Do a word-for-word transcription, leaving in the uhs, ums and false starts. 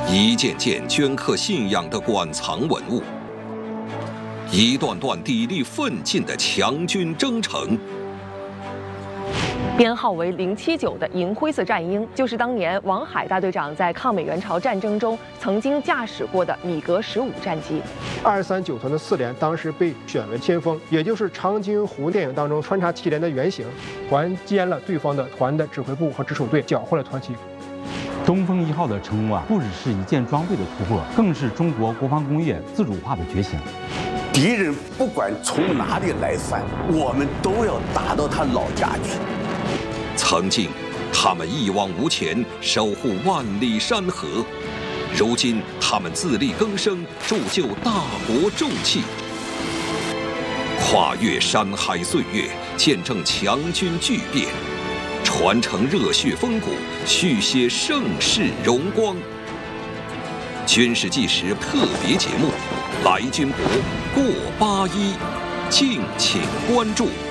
一件件镌刻信仰的馆藏文物，一段段砥砺奋进的强军征程。 编号为零七九的银灰色战鹰，就是当年王海大队长在抗美援朝战争中曾经驾驶过的米格十五战机。 二三九团的四连当时被选为先锋，也就是长津湖电影当中穿插七连的原型，还歼了对方的团的指挥部和直属队，缴获了团旗。 东风一号的成功啊，不只是一件装备的突破，更是中国国防工业自主化的觉醒。 敌人不管从哪里来犯，我们都要打到他老家去。 曾经，他们一往无前，守护万里山河；如今，他们自力更生，铸就大国重器。跨越山海岁月，见证强军巨变，传承热血风骨，续写盛世荣光。军事纪实特别节目《来军博过八一》，敬请关注。